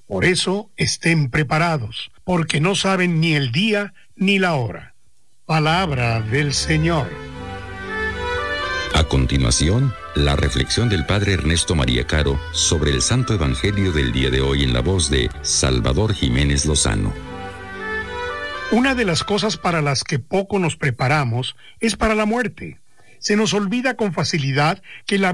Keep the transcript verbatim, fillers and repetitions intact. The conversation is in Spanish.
Por eso estén preparados, porque no saben ni el día ni la hora. Palabra del Señor. A continuación, la reflexión del Padre Ernesto María Caro sobre el Santo Evangelio del día de hoy en la voz de Salvador Jiménez Lozano. Una de las cosas para las que poco nos preparamos es para la muerte. Se nos olvida con facilidad que la